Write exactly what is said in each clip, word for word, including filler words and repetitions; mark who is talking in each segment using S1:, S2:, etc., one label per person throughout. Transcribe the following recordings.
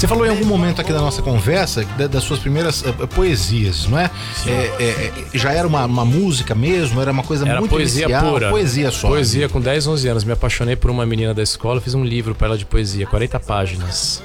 S1: Você falou em algum momento aqui da nossa conversa das suas primeiras uh, poesias, não é? É, é, é? Já era uma, uma música mesmo? Era uma coisa
S2: era
S1: muito
S2: poesia
S1: inicial?
S2: Pura.
S1: Poesia só.
S2: Poesia com dez, onze anos. Me apaixonei por uma menina da escola, fiz um livro para ela de poesia, quarenta páginas.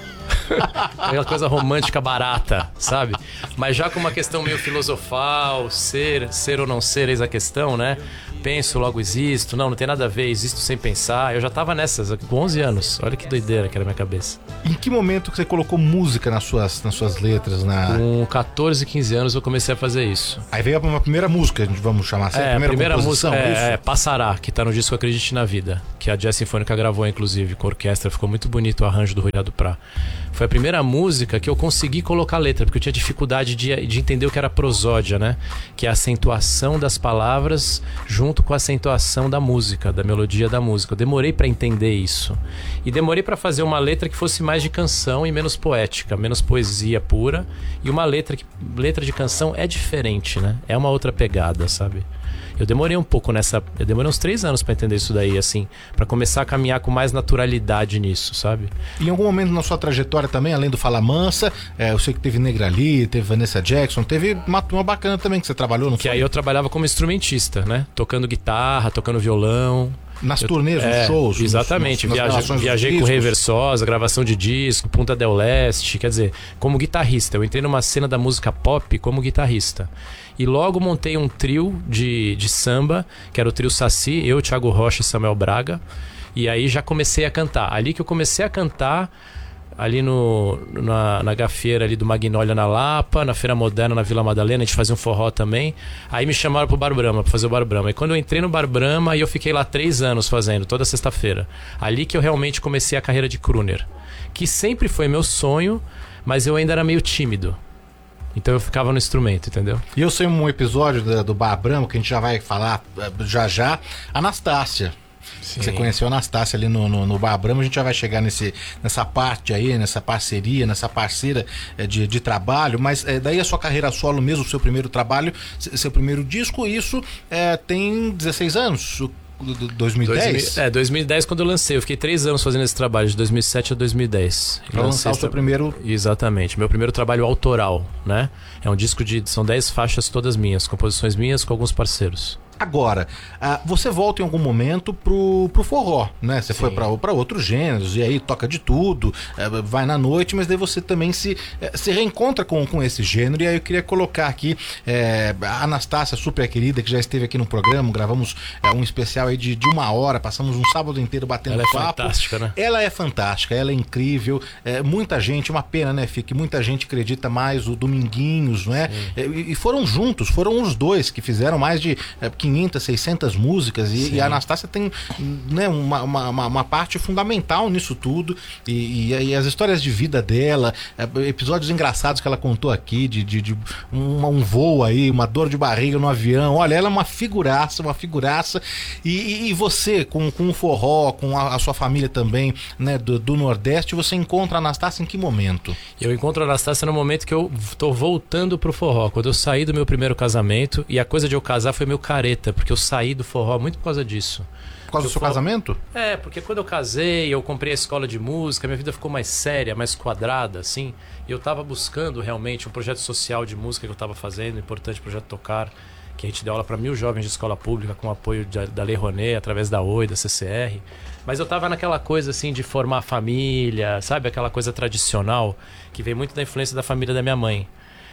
S2: Aquela coisa romântica barata, sabe? Mas já com uma questão meio filosofal, ser, ser ou não ser, eis a questão, né? Penso, logo existo. Não, não tem nada a ver, existo sem pensar. Eu já tava nessas, com onze anos. Olha que doideira que era a minha cabeça.
S1: Em que momento que você colocou música nas suas, nas suas letras? Na...
S2: Com catorze, quinze anos eu comecei a fazer isso.
S1: Aí veio uma primeira música, vamos chamar assim,
S2: é,
S1: a primeira,
S2: a primeira música é,
S1: é,
S2: é Passará, que tá no disco Acredite na Vida, que a Jazz Sinfônica gravou, inclusive, com a orquestra. Ficou muito bonito o arranjo do Rui do Prá. Foi a primeira música que eu consegui colocar letra, porque eu tinha dificuldade de, de entender o que era prosódia, né? Que é a acentuação das palavras junto com a acentuação da música, da melodia da música. Eu demorei pra entender isso. E demorei pra fazer uma letra que fosse mais de canção e menos poética, menos poesia pura. E uma letra que letra de canção é diferente, né? É uma outra pegada, sabe? Eu demorei um pouco nessa... Eu demorei uns três anos pra entender isso daí, assim, pra começar a caminhar com mais naturalidade nisso, sabe?
S1: E em algum momento na sua trajetória também, além do Fala Mansa, é, eu sei que teve Negra Lee, teve Vanessa Jackson, teve uma turma bacana também que você trabalhou, não
S2: Que
S1: foi?
S2: aí eu trabalhava como instrumentista, né? Tocando guitarra, tocando violão.
S1: Nas
S2: eu,
S1: turnês, nos
S2: é,
S1: shows?
S2: Exatamente.
S1: Nos, nas, nas
S2: viajei viajei com Reversosa, gravação de disco, Punta del Leste. Quer dizer, como guitarrista. Eu entrei numa cena da música pop como guitarrista. E logo montei um trio de, de samba, que era o trio Saci, eu, Thiago Rocha e Samuel Braga. E aí já comecei a cantar. Ali que eu comecei a cantar, ali no, na, na gafieira ali do Magnólia na Lapa, na Feira Moderna na Vila Madalena, a gente fazia um forró também. Aí me chamaram pro Bar Brahma, pra fazer o Bar Brahma. E quando eu entrei no Bar Brahma, eu fiquei lá três anos fazendo, toda sexta-feira. Ali que eu realmente comecei a carreira de crooner, que sempre foi meu sonho, mas eu ainda era meio tímido. Então eu ficava no instrumento, entendeu?
S1: E eu sei um episódio do, do Bar Brahma, que a gente já vai falar já já, Anastácia. Sim. Você conheceu a Anastácia ali no, no, no Bar Brahma, a gente já vai chegar nesse, nessa parte aí, nessa parceria, nessa parceira é, de, de trabalho, mas é, daí a sua carreira solo mesmo, o seu primeiro trabalho, seu primeiro disco, isso é, tem dezesseis anos, dois mil e dez?
S2: É, dois mil e dez quando eu lancei. Eu fiquei três anos fazendo esse trabalho, de dois mil e sete a dois mil e dez.
S1: Pra lançar o seu tra... primeiro...
S2: Exatamente, meu primeiro trabalho autoral, né? É um disco de... são dez faixas todas minhas, composições minhas com alguns parceiros.
S1: Agora, uh, você volta em algum momento pro, pro forró, né? Você Sim. foi pra, pra outros gêneros, e aí toca de tudo, uh, vai na noite, mas daí você também se, uh, se reencontra com, com esse gênero. E aí eu queria colocar aqui uh, a Anastácia, super querida, que já esteve aqui no programa, gravamos uh, um especial aí de, de uma hora, passamos um sábado inteiro batendo
S2: ela
S1: papo.
S2: Ela é fantástica, né?
S1: Ela é fantástica, ela é incrível. Uh, muita gente, uma pena, né, Fih, que muita gente acredita mais o Dominguinhos, não é? Uh, e foram juntos, foram os dois que fizeram mais de uh, quinhentas, seiscentas músicas e, e a Anastácia tem, né, uma, uma, uma parte fundamental nisso tudo e, e, e as histórias de vida dela, episódios engraçados que ela contou aqui de, de, de um, um voo aí, uma dor de barriga no avião. Olha, ela é uma figuraça, uma figuraça e, e você com, com o forró, com a, a sua família também, né, do, do Nordeste, você encontra a Anastácia em que momento?
S2: Eu encontro a Anastácia no momento que eu tô voltando pro forró, quando eu saí do meu primeiro casamento, e a coisa de eu casar foi meio careta, porque eu saí do forró muito por causa disso.
S1: Por causa do seu
S2: forró...
S1: casamento?
S2: É, porque quando eu casei, eu comprei a escola de música, minha vida ficou mais séria, mais quadrada, assim, e eu tava buscando realmente um projeto social de música que eu tava fazendo, um importante projeto Tocar, que a gente deu aula para mil jovens de escola pública com apoio de, da Lei Rouanet, através da O I, da C C R. Mas eu tava naquela coisa assim de formar família, sabe? Aquela coisa tradicional que vem muito da influência da família da minha mãe.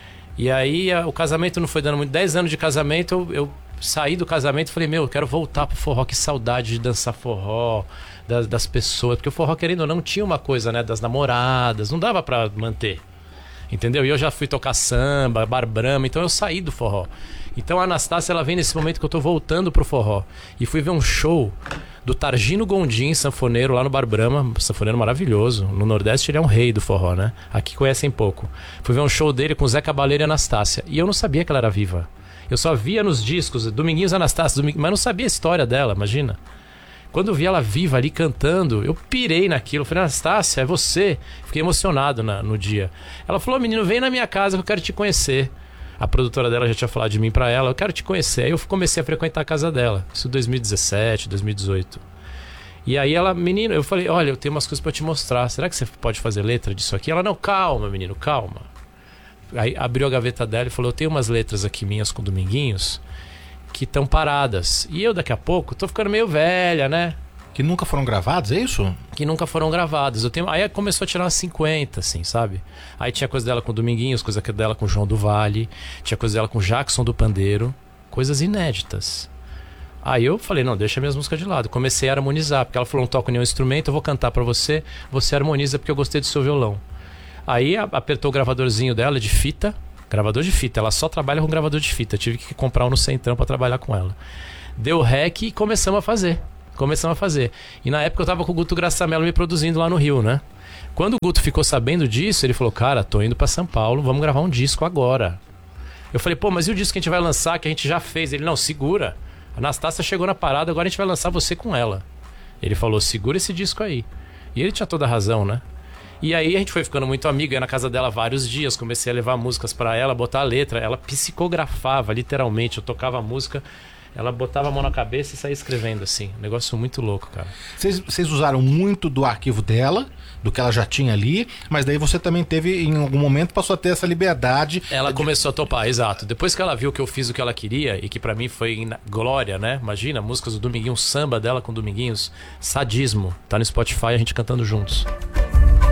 S2: E aí a, o casamento não foi dando muito. Dez anos de casamento, eu, eu saí do casamento e falei, meu, eu quero voltar pro forró, que saudade de dançar forró, das, das pessoas. Porque o forró, querendo ou não, tinha uma coisa, né, das namoradas, não dava pra manter. Entendeu? E eu já fui tocar samba, Bar Brahma, então eu saí do forró. Então a Anastácia, ela vem nesse momento que eu tô voltando pro forró. E fui ver um show do Targino Gondim, sanfoneiro, lá no Bar Brahma, sanfoneiro maravilhoso. No Nordeste ele é um rei do forró, né? Aqui conhecem pouco. Fui ver um show dele com Zé Cabaleiro e Anastácia. E eu não sabia que ela era viva. Eu só via nos discos, Dominguinhos Anastácia, Doming... mas não sabia a história dela, imagina. Quando eu vi ela viva ali cantando, eu pirei naquilo. Eu falei, Anastácia, é você. Fiquei emocionado na, no dia. Ela falou, menino, vem na minha casa que eu quero te conhecer. A produtora dela já tinha falado de mim pra ela, eu quero te conhecer. Aí eu comecei a frequentar a casa dela. Isso em dois mil e dezessete, dois mil e dezoito. E aí ela, menino, eu falei, olha, eu tenho umas coisas pra te mostrar. Será que você pode fazer letra disso aqui? Ela, não, calma, menino, calma. Aí abriu a gaveta dela e falou, eu tenho umas letras aqui minhas com Dominguinhos que estão paradas. E eu daqui a pouco tô ficando meio velha, né?
S1: Que nunca foram gravados, é isso?
S2: Que nunca foram gravadas. Eu tenho... Aí começou a tirar umas cinquenta, assim, sabe? Aí tinha coisa dela com Dominguinhos, coisa dela com João do Vale, tinha coisa dela com Jackson do Pandeiro, coisas inéditas. Aí eu falei, não, deixa minhas músicas de lado. Comecei a harmonizar, porque ela falou, não toco nenhum instrumento, eu vou cantar pra você, você harmoniza porque eu gostei do seu violão. Aí apertou o gravadorzinho dela de fita, gravador de fita, ela só trabalha com gravador de fita, tive que comprar um no Centrão pra trabalhar com ela. Deu rec e começamos a fazer. Começamos a fazer. E na época eu tava com o Guto Graçamelo me produzindo lá no Rio, né? Quando o Guto ficou sabendo disso, ele falou, cara, tô indo pra São Paulo, vamos gravar um disco agora. Eu falei, pô, mas e o disco que a gente vai lançar, que a gente já fez? Ele, não, segura. A Anastácia chegou na parada, agora a gente vai lançar você com ela. Ele falou, segura esse disco aí. E ele tinha toda a razão, né? E aí a gente foi ficando muito amigo, ia na casa dela vários dias, comecei a levar músicas pra ela, botar a letra, ela psicografava, literalmente, eu tocava a música, ela botava a mão na cabeça e saía escrevendo assim, um negócio muito louco, cara.
S1: Vocês usaram muito do arquivo dela, do que ela já tinha ali, mas daí você também teve, em algum momento, passou a ter essa liberdade.
S2: Ela
S1: de...
S2: começou a topar, exato. Depois que ela viu que eu fiz o que ela queria, e que pra mim foi glória, né? Imagina, músicas do Dominguinhos, samba dela com Dominguinhos, Sadismo, tá no Spotify, a gente cantando juntos.